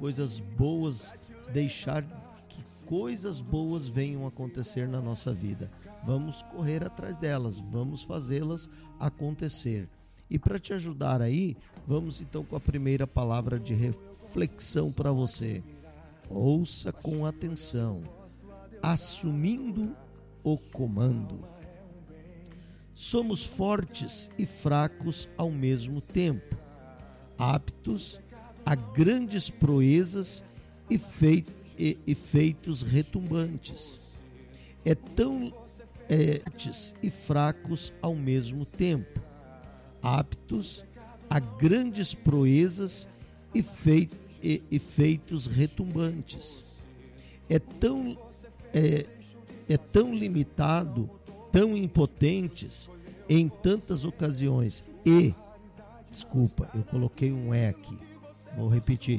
coisas boas, deixar que coisas boas venham acontecer na nossa vida. Vamos correr atrás delas, vamos fazê-las acontecer. E para te ajudar aí, vamos então com a primeira palavra de reflexão para você. Ouça com atenção. Assumindo o comando. Somos fortes e fracos ao mesmo tempo, aptos a grandes proezas e feitos retumbantes. Fortes e fracos ao mesmo tempo, aptos a grandes proezas e feitos retumbantes. É tão limitado, tão impotentes em tantas ocasiões eu coloquei um aqui, vou repetir,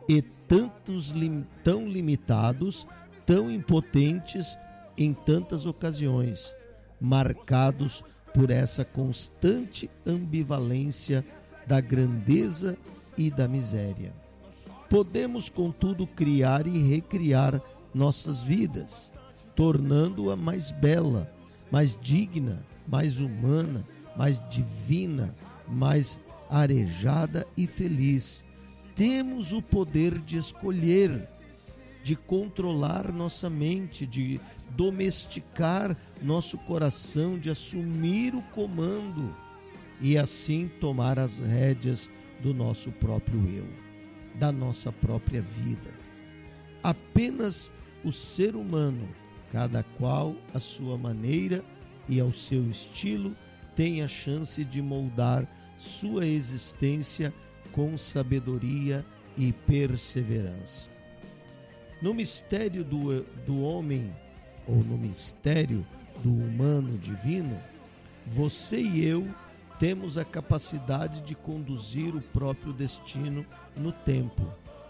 tão limitados, tão impotentes em tantas ocasiões, marcados por essa constante ambivalência da grandeza e da miséria. Podemos, contudo, criar e recriar nossas vidas, tornando-a mais bela, mais digna, mais humana, mais divina, mais arejada e feliz. Temos o poder de escolher, de controlar nossa mente, de domesticar nosso coração, de assumir o comando e assim tomar as rédeas do nosso próprio eu, da nossa própria vida. Apenas o ser humano, cada qual à sua maneira e ao seu estilo, tem a chance de moldar sua existência com sabedoria e perseverança. No mistério do homem, ou no mistério do humano divino, você e eu temos a capacidade de conduzir o próprio destino no tempo,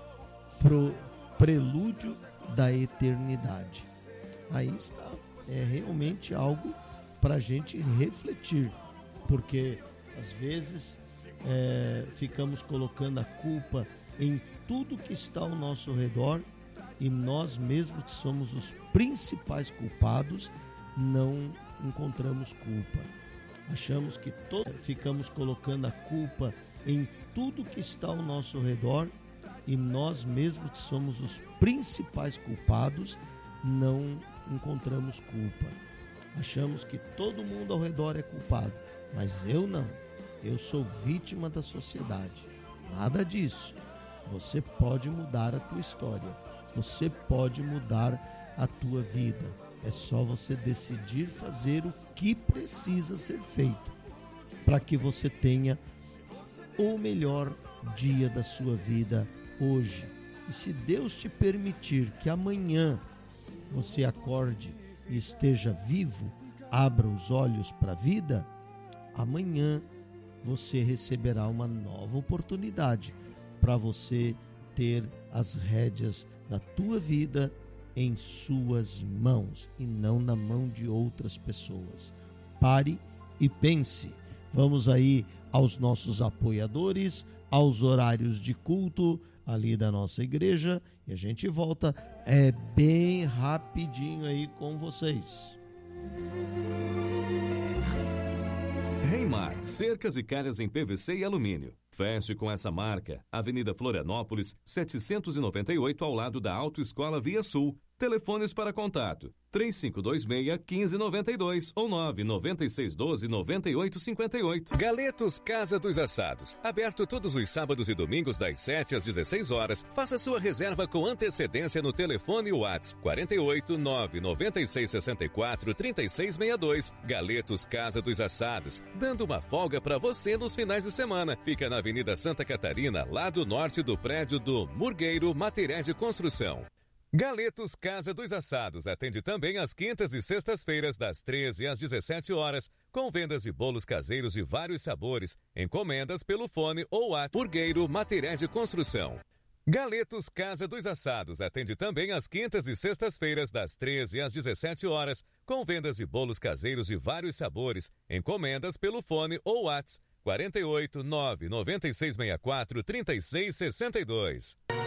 prelúdio da eternidade. Aí está, é realmente algo para a gente refletir, porque às vezes ficamos colocando a culpa em tudo que está ao nosso redor e nós mesmos, que somos os principais culpados, não encontramos culpa. Achamos que ficamos colocando a culpa em tudo que está ao nosso redor e nós mesmos, que somos os principais culpados, não encontramos culpa. Achamos que todo mundo ao redor é culpado, mas eu não. Eu sou vítima da sociedade. Nada disso. Você pode mudar a tua história. Você pode mudar a tua vida. É só você decidir fazer o que precisa ser feito para que você tenha o melhor dia da sua vida hoje. E se Deus te permitir que amanhã você acorde e esteja vivo, abra os olhos para a vida, amanhã você receberá uma nova oportunidade para você ter as rédeas da tua vida em suas mãos e não na mão de outras pessoas. Pare e pense. Vamos aí aos nossos apoiadores, aos horários de culto ali da nossa igreja e a gente volta bem rapidinho aí com vocês. Reimar, cercas e calhas em PVC e alumínio. Feche com essa marca. Avenida Florianópolis, 798, ao lado da Autoescola Via Sul. Telefones para contato: 3526-1592 ou 99612-9858. Galetos Casa dos Assados. Aberto todos os sábados e domingos das 7 às 16 horas. Faça sua reserva com antecedência no telefone WhatsApp 48 99664 3662. Galetos Casa dos Assados. Dando uma folga para você nos finais de semana. Fica na Avenida Santa Catarina, lado norte do prédio do Murgueiro Materiais de Construção. Galetos Casa dos Assados atende também às quintas e sextas-feiras, das 13 às 17 horas, com vendas de bolos caseiros de vários sabores, encomendas pelo fone ou WhatsApp. Murgueiro Materiais de Construção. Galetos Casa dos Assados atende também às quintas e sextas-feiras, das 13 às 17 horas, com vendas de bolos caseiros de vários sabores, encomendas pelo fone ou WhatsApp 48 99664 3662.